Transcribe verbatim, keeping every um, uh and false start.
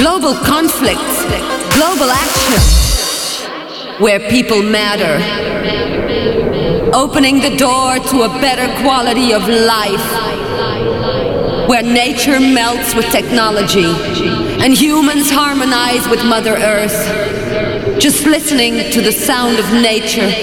global conflict, global action, where people matter, opening the door to a better quality of life, where nature melts with technology and humans harmonize with Mother Earth. Just listening to the sound of nature